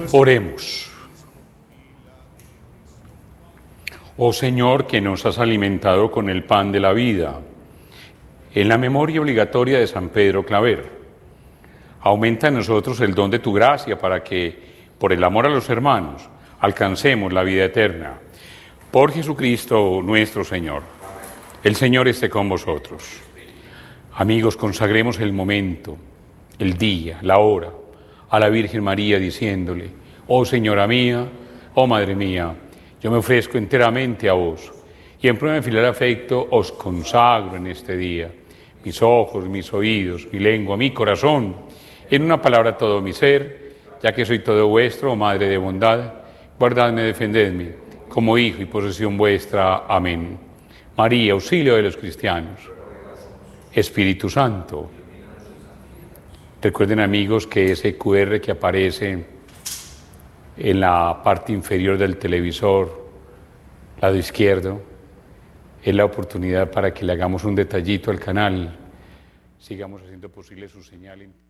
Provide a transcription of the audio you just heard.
Oremos. Oh Señor, que nos has alimentado con el pan de la vida, en la memoria obligatoria de San Pedro Claver, aumenta en nosotros el don de tu gracia para que, por el amor a los hermanos, alcancemos la vida eterna. Por Jesucristo nuestro Señor. El Señor esté con vosotros. Amigos, consagremos el momento, el día, la hora, a la Virgen María diciéndole: oh Señora mía, oh Madre mía, yo me ofrezco enteramente a vos y en prueba de filial afecto os consagro en este día mis ojos, mis oídos, mi lengua, mi corazón, en una palabra todo mi ser, ya que soy todo vuestro, oh Madre de bondad, guardadme, defendedme, como hijo y posesión vuestra. Amén. María, auxilio de los cristianos. Espíritu Santo. Recuerden, amigos, que ese QR que aparece en la parte inferior del televisor, lado izquierdo, es la oportunidad para que le hagamos un detallito al canal, sigamos haciendo posible su señal.